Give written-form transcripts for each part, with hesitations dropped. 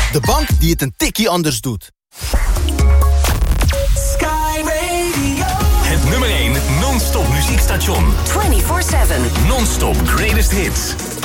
De bank die het een tikkie anders doet. Sky Radio. Het nummer 1 non-stop muziekstation. 24/7. Non-stop greatest hits.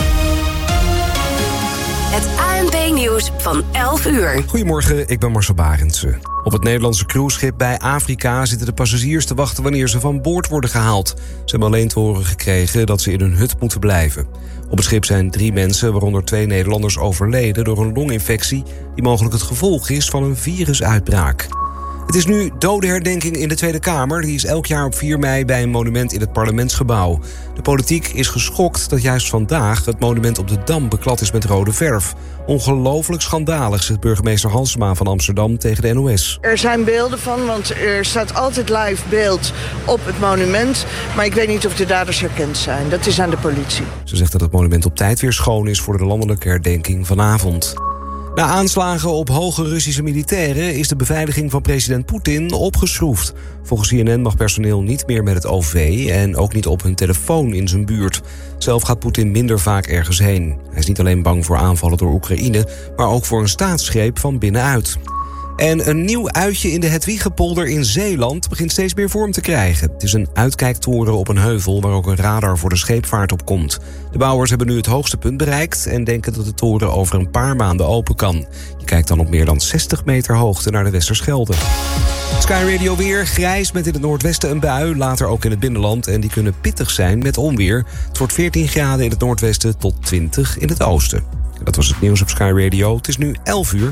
Het ANP-nieuws van 11 uur. Goedemorgen, ik ben Marcel Barendse. Op het Nederlandse cruiseschip bij Afrika zitten de passagiers te wachten wanneer ze van boord worden gehaald. Ze hebben alleen te horen gekregen dat ze in hun hut moeten blijven. Op het schip zijn 3 mensen, waaronder 2 Nederlanders, overleden door een longinfectie die mogelijk het gevolg is van een virusuitbraak. Het is nu dodenherdenking in de Tweede Kamer. Die is elk jaar op 4 mei bij een monument in het parlementsgebouw. De politiek is geschokt dat juist vandaag het monument op de Dam beklad is met rode verf. Ongelooflijk schandalig, zegt burgemeester Halsema van Amsterdam tegen de NOS. Er zijn beelden van, want er staat altijd live beeld op het monument. Maar ik weet niet of de daders herkend zijn. Dat is aan de politie. Ze zegt dat het monument op tijd weer schoon is voor de landelijke herdenking vanavond. Na aanslagen op hoge Russische militairen is de beveiliging van president Poetin opgeschroefd. Volgens CNN mag personeel niet meer met het OV en ook niet op hun telefoon in zijn buurt. Zelf gaat Poetin minder vaak ergens heen. Hij is niet alleen bang voor aanvallen door Oekraïne, maar ook voor een staatsgreep van binnenuit. En een nieuw uitje in de Hedwiegepolder in Zeeland begint steeds meer vorm te krijgen. Het is een uitkijktoren op een heuvel waar ook een radar voor de scheepvaart op komt. De bouwers hebben nu het hoogste punt bereikt en denken dat de toren over een paar maanden open kan. Je kijkt dan op meer dan 60 meter hoogte naar de Westerschelde. Sky Radio weer, grijs met in het noordwesten een bui, later ook in het binnenland. En die kunnen pittig zijn met onweer. Het wordt 14 graden in het noordwesten tot 20 in het oosten. Dat was het nieuws op Sky Radio. Het is nu 11 uur.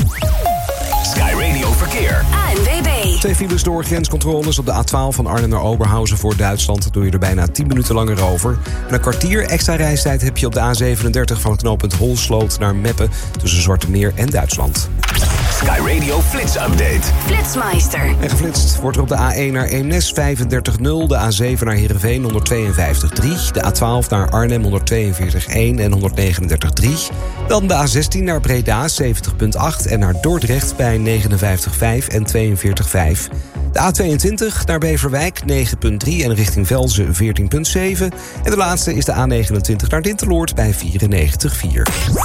Sky Radio Verkeer. ANWB. 2 files door grenscontroles op de A12 van Arnhem naar Oberhausen voor Duitsland. Doe je er bijna 10 minuten langer over. En een kwartier extra reistijd heb je op de A37 van het knooppunt Holsloot naar Meppen tussen Zwarte Meer en Duitsland. Sky Radio Flits Update. Flitsmeister. En geflitst wordt er op de A1 naar Eemnes 35.0, de A7 naar Heerenveen 152.3, de A12 naar Arnhem 142.1 en 139.3. Dan de A16 naar Breda 70.8 en naar Dordrecht bij 59.5 en 42.5. De A22 naar Beverwijk 9.3 en richting Velzen 14.7. En de laatste is de A29 naar Dinteloord bij 94.4.